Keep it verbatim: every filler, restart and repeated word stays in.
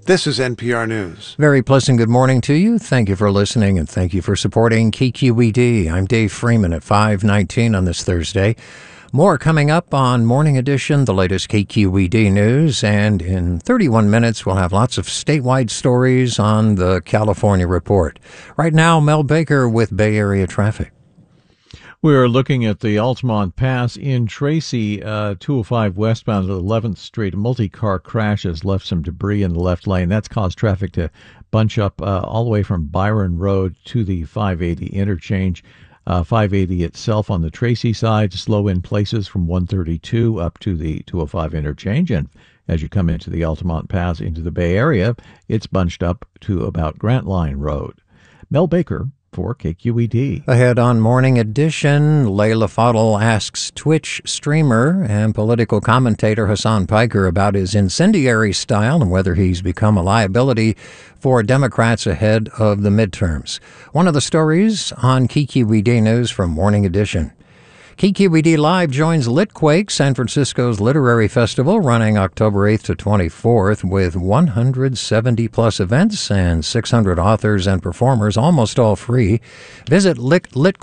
This is N P R News. Very pleasant good morning to you. Thank you for listening, and thank you for supporting K Q E D. I'm Dave Freeman at five nineteen on this Thursday. More coming up on Morning Edition, the latest K Q E D news, and in thirty-one minutes we'll have lots of statewide stories on the California Report. Right now, Mel Baker with Bay Area traffic. We're looking at the Altamont Pass in Tracy, uh, two oh five westbound at eleventh Street. A multi-car crash has left some debris in the left lane. That's caused traffic to bunch up uh, all the way from Byron Road to the five eighty interchange. Uh, five eighty itself on the Tracy side, slow in places from one thirty-two up to the two oh five interchange. And as you come into the Altamont Pass into the Bay Area, it's bunched up to about Grant Line Road. Mel Baker for K Q E D. Ahead on Morning Edition, Layla Fadel asks Twitch streamer and political commentator Hassan Piker about his incendiary style and whether he's become a liability for Democrats ahead of the midterms. One of the stories on K Q E D News from Morning Edition. K Q E D Live joins Litquake, San Francisco's literary festival, running October eighth to twenty-fourth with one hundred seventy plus events and six hundred authors and performers, almost all free. Visit Lit- Litquake.